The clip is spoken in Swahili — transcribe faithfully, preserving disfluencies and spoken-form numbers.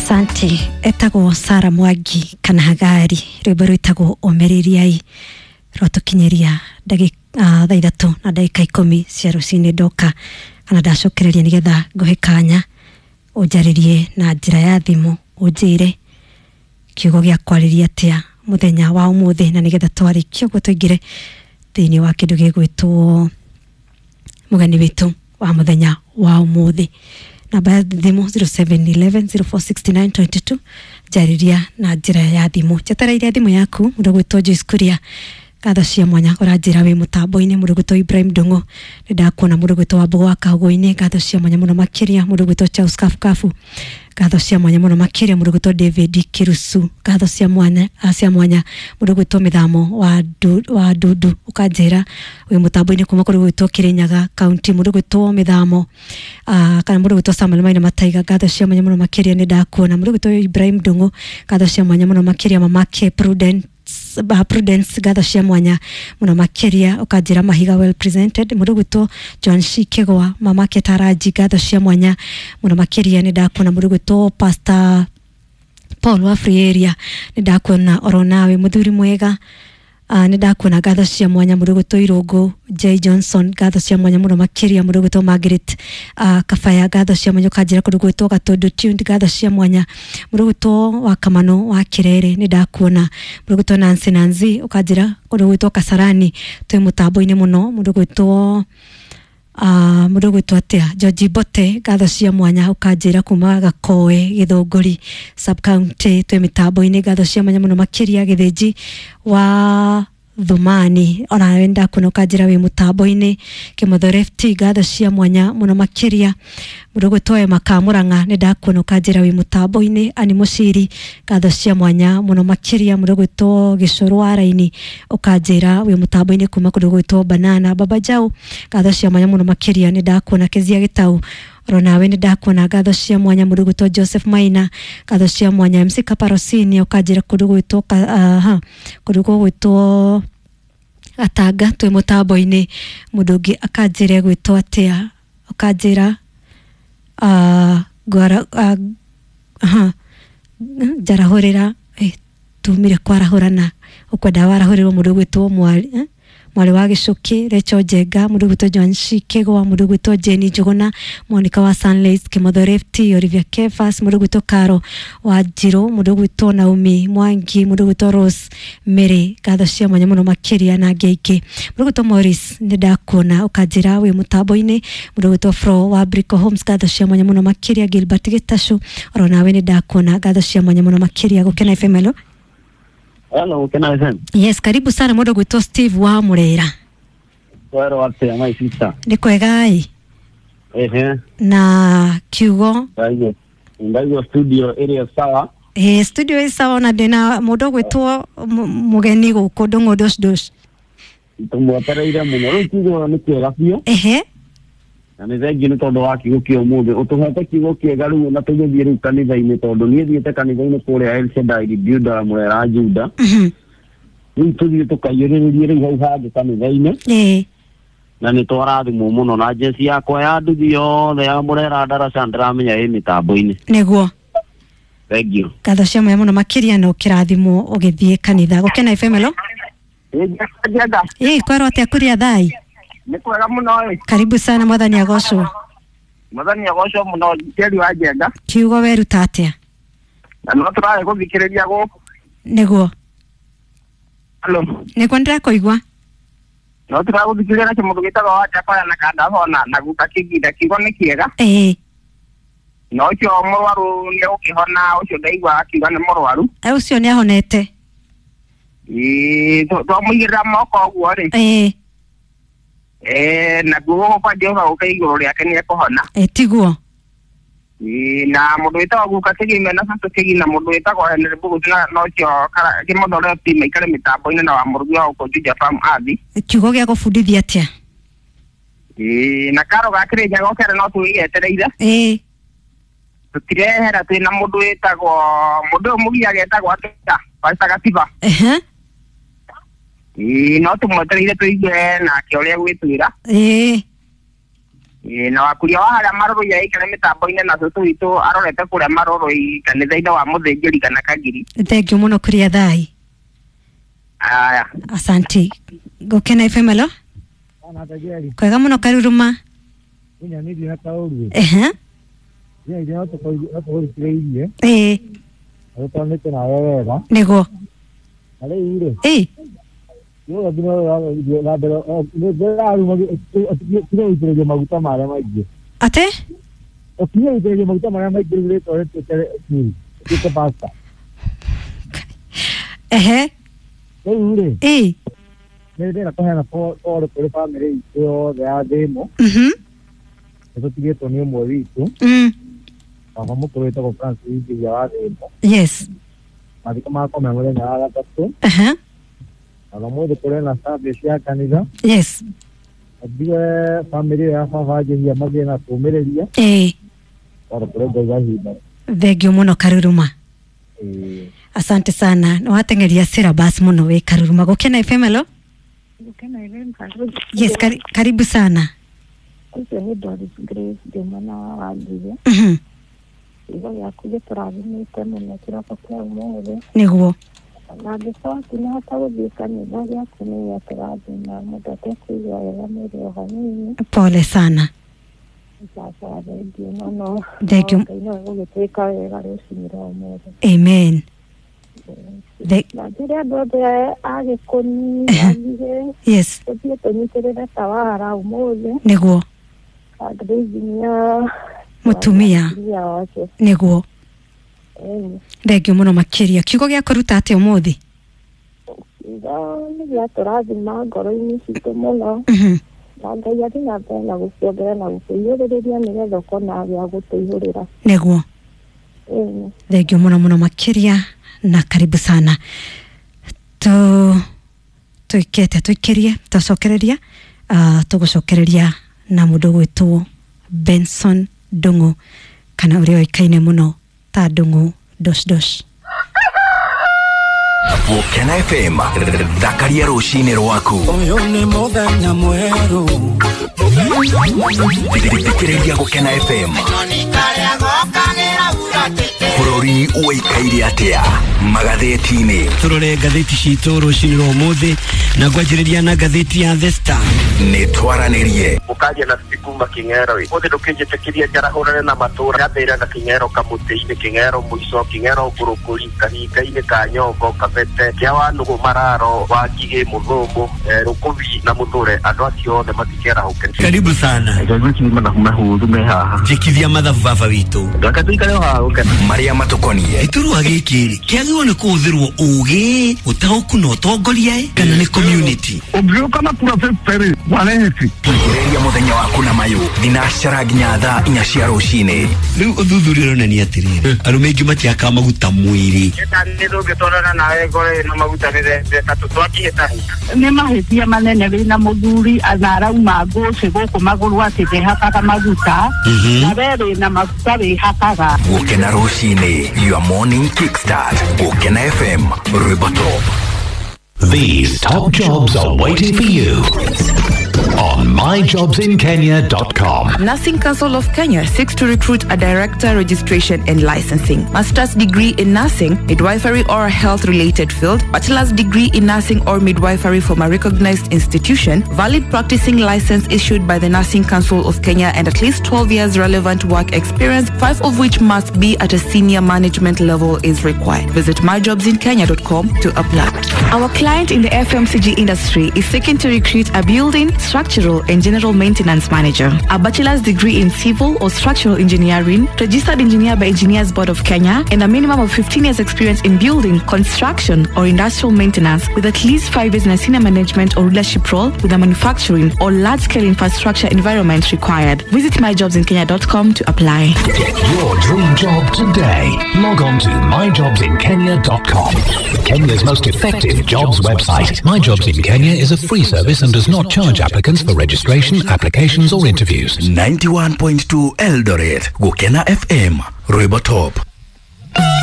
Asante. Etago Sara Mwangi kana Hagari rwimbo rwitagwo Omereriai rotukinyeria ndagika uh, thaa ithatu na ndagika ikumi cia rucini ndoka kana ndacokereria nigetha nguhe kanya unjaririe na njira ya thimu unjire kiugo gya kwariria atia muthenya wa umuthi na nigetha twarikio gwo tuingire thiini wa kindu gigwitwo mugani witu wa muthenya wa umuthi. Namba ya thimu zero seven one one zero four six nine two two jariria na njira ya thimu chatara iria thimu yaku mundu gwitwo Joyce Kuria gatho cia mwanya uranjira wi mutambo-ini mundu gwitwo Ibrahim Ndungu ndakuona mundu gwitwo Wambugu wa Kagoini gatho cia mwanya muno makiria mundu gwitwo Charles Kafu Kafu gatho cia mwanya muno makiria mundu gwitwo David Kirusu gatho cia mwanya cia mwanya mundu gwitwo Mithamo wa du, wa Dudu ukanjira wi mutambo-ini kuma kuri gwitwo Kirinyaga county mundu gwitwo Mithamo uh, kana mundu gwitwo Samuel Maina Mataiga gatho cia mwanya muno makiria ni ndakuona mundu gwitwo Ibrahim Ndungu gatho cia mwanya muno makiria mamake Prudent ba Prudence gatho cia mwanya muno makiria ukanjira Mahiga well presented mundu gwitwo John Shikegwa mamake Taraji gatho cia mwanya muno makiria ni ndakuona mundu gwitwo Pastor Paul wa Free Area ni ndakuona oronawe muthuri mwega uh, ni ndakuona gatho cia mwanya mundu gwitwo Irungu J Johnson gatho cia mwanya muno makiria mundu gwitwo Margaret uh, Kafaya gatho cia mwanya ukanjira kundu gwitwo Gatondo Tuned gatho cia mwanya mundu gwitwo wa Kamano wa Kirere ni ndakuona mundu gwitwo Nancy Nanzi ukanjira kundu gwitwo Kasarani twi mutambo-ini muno mundu gwitwo Uh, mundu gwitwo atia George Bote gatho cia mwanya ukanjira kuma Gakoe Githunguri sub county twi mitambo-ini gatho cia mwanya muno makiria Githinji wa Thumani ona wenda kuno ukanjira wi mutambo-ini Kimotho Left gatho cia mwanya muno makiria mundu gwitwo Makamuranga ni ndakuona ukanjira wi mutambo-ini ani muciri gatho cia mwanya muno makiria mundu gwitwo Gicuru wa Raini ukanjira wi mutambo-ini kuma kundu gwitwo Banana Baba Jau gatho cia mwanya muno makiria ni ndakuona Kezia Gitau ronawe ni ndakuona gatho cia mwanya mundu gwitwo Joseph Maina gatho cia mwanya M C Kaparosini ukanjira kundu gwitwo aha kundu gwitwo Gatanga twi mutambo-ini mundu ngi akanjira gwitwo atia ukanjira uh, gwara uh, aha jarahurira eh, tumire kwarahurana ukwenda warahurirwo mundu gwitwo mwari eh? mwari wa Gicuki Recho Jenga mundu gwitwo John Shikegwa mundu gwitwo Jenny Njuguna Monica wa Sunlace Kimotho Left Olivia Kefas mundu gwitwo Karo wa Jiro mundu gwitwo Naomi Mwangi mundu gwitwo Rose Mary gatho cia mwanya muno makiria na ngeiki mundu gwitwo Morris ni ndakuona ukanjira wi mutambo-ini mundu gwitwo Fro wa Brico Homes gatho cia mwanya muno makiria Gilbert Gitashu oronawe ni ndakuona gatho cia mwanya muno makiria gukena F M. Hello. Hello, can I send? Yes, karibu sana mundu gwitwo Steve wa Murera. Wero watia my sister. Ni kwegai. Ehe. Na kiugo. Ndio. Ndio studio area sawa. Eh, studio area sawa na dena mundu gwitwo mugeni guku ndungu dos dos. Tumwatereire muno ru kiugo ni kiega biyo. Ehe. Na ni thengi ni tondu wa kiugo kio muthe utuhete kiugo kiega ru na tugithie ru kanitha-ini tondu ni thiete kanitha-ini kuria El Shaddai Builder Murera Juda. Mhm. Ni tuthie tukayuririe ru hau hangi kanitha-ini. Eh. Na ni twarathimwo muno na jesi yakwa ya nduthi yothe ya Murera Ndaraca ndiramenya i mitambo-ini. Niguo. Thank you. Gatho cia mwanya muno makiria no kirathimo ugithie kanitha gukena F M. Hello. Eh, kwaro atia kuria thai. Ni kwega muno ri. Karibu sana mwathani agocwo. Mwathani agocwo muno Njeri wa Jenga. Kiugo weru tatia. Na no turae kuthikiriria guku. Niguo. Hello. Niguo ndirakuigua. No turae kuthikiriria na kimundu gitagwo wa Chapaya na kanda hona na guka kiginda kigo ni kiega. Eh. No cio murwaru ni ukihona ucio ndaigwa akiuga ni murwaru. Eh, ucio ni ahonete. Eh, to to muigira moko guo ri. Eh. Eh, na guo kwa Jehova ukaiguru riake ni ekuhona. Eh, tiguo. Eh, na mundu witagwo guka kigime na sato kigina mundu witagwo Henry Bugu na no cio kara Kimotho Left maikare mitambo-ini na wa murugi wa ukojuja farm athi. Kiugo gya gufundithia atia. Eh, na karo gakire go kere no tuiyetereire. Eh. Tutirehera twina mundu witagwo mundu mugia getagwo atia Pastor Gatiba. Ehe. Eh, no tumwetereire tuigue na kä å rä a gwä twä ra eh eh na wakuria wa haria maroro ya ikare mitambo-ine na tutu itu arorete kuria maroro i kanitha-ine wa muthinjiri kana kagiri. Thengiũ mũno kũrĩa thai. Aya. Asante. Gũkena F M alo? Ana tajeri. Kwega mũno Karuruma. Kunya ni dia kauru. Ehe. Ye ile watu kwa watu ile. Eh. Watu ni tena wewe. Nĩguo. Ale ile. Eh. Yo ndio ya la pero ni de algo que que que maguta mara maji. Ate? O que que maguta mara maji de todo este ni. ¿Qué pasa? Ehe. Eh. Eh. Mira, coge la foto por para mire yo de a demo. Mhm. Eso tiene Tonio Modito. Mm. Vamos por esto con Francis y ya demo. Yes. Así como a comer de nada tanto. Ajá. Hablamos de por en la sala de Sia Canida. Yes. Adiga familia fa fa je ya más na comería. Eh. Para por eso ya hiba. Thengiũ mũno Karuruma. Eh. Asante sana. No atengeria sira basi mũno we Karuruma. Gũkena F M alo? Gũkena F M Karuruma. Yes, kari, karibu sana. Ucio ni Doris Grace de mwana wa Wangige. Mhm. Igo yaku gĩtũrathimĩte mũno kĩroko kĩa ũmũthĩ. Nĩguo. Na angĩkorwo atinahota gũthiĩ kanitha gĩaku nĩ atũrathima mũndũ atekũigua wega mwĩrĩ o hanini. Pole sana. Sasa thengiũ mũno. Thengiũ. Ngai no gũgĩtuĩka wega rũcinĩ rwa ũmũthĩ. Amen. Na njĩra andũ othe a Gĩkũni, Wangige. Yes. Tũthiĩ tũnyitĩrĩre tawara ũmũthĩ. Nĩguo. Andrĩnginya Mũtumia. wake. Nĩguo. Ĩĩ. Thengiũ mũno makĩria. Kiugo gĩa kũruta atĩa ũmũthĩ? Igo nĩ gĩatũrathima ngoro-inĩ citũ mũno. Mhm. Na Ngai athiĩ na mbere na gũciongerera na gũkũiyũrĩrĩria nĩgetha ũkona gĩa gũtũihũrĩra. Nĩguo. Ĩĩ. Thengiũ mũno mũno makĩria na karibu sana. Tu tuikete tuikirie tucokereria uh, tugucokereria na mũndũ gwĩtwo Benson Ndung'u kana ũrĩa oĩkaine mũno ta Ndung'u dos dos. Gũkena F M thakaria rũcinĩ rwaku. Ũyũ nĩ mũthenya mwerũ. Thikĩrĩria Gũkena F M. Bũrũri ũikaire atĩa magathĩti-inĩ. Tũrore ngathĩti citũ rũcinĩ rwa ũmũthĩ na ngwanjĩrĩria na ngathĩti ya The Star. Nĩ twaranĩrie. Ũkaria na Sikuma King'ero. Ũthĩ ndũkĩnjĩtĩkĩria njarahũrane na matũra. Gathĩra na King'ero kamũtĩ-inĩ, King'ero mũico, King'ero ngũrũkũri, kahinga-inĩ ka Nyongo, Kabete, kĩa Wanũgũ, Mararo, Wangige, Mũthũngũ, Rũkũbi na Mũthũre. Andũ acio othe matikĩarahũke. Karibu sana. Njĩkithia mathabu baba witũ. Ndakatuikare haha Gũkena. Marĩa matũkoniĩ. Gĩturwa gĩkĩ kĩagĩrĩirwo nĩ kũhũthĩrwo ũũgĩ, ũtaũku na ũtongoria kana nĩ community. Ũngĩũka na purabeceri wareheti. Thikĩrĩria mũthenya waku na mayũ thinacara nginya thaa inya cia rũcinĩ. Rĩu ũthuthuria ũronania atĩrĩrĩ, arũme aingĩ matiakaga maguta mwĩrĩ. Nĩ tũngĩtwarana nawe ngoro na maguta nĩtatu twakĩhĩtahia. Nĩ mahĩtia manene wĩna mũthuri arauma ngũcĩ gũkũ magũrũ atĩ ndehakaga maguta na we wĩna maguta wĩhakaga. Gũkena rũcinĩ, your morning kickstart. Gũkena F M, rwĩmbo top. These top jobs are waiting for you on my jobs in kenya dot com. Nursing Council of Kenya seeks to recruit a director, registration and licensing. Master's degree in nursing, midwifery or health-related field, bachelor's degree in nursing or midwifery from a recognized institution, valid practicing license issued by the Nursing Council of Kenya and at least twelve years relevant work experience, five of which must be at a senior management level is required. Visit my jobs in kenya dot com to apply. Our client in the F M C G industry is seeking to recruit a building, structural and general maintenance manager, a bachelor's degree in civil or structural engineering, registered engineer by Engineers Board of Kenya, and a minimum of fifteen years experience in building, construction or industrial maintenance with at least five years in a senior management or leadership role with a manufacturing or large-scale infrastructure environment required. Visit my jobs in kenya dot com to apply. Get your dream job today. Log on to my jobs in kenya dot com. Kenya's most effective jobs website. My Jobs in Kenya is a free service and does not charge applicants for registration, applications or interviews. ninety-one point two Eldoret, Gũkena F M, rwĩmbo top.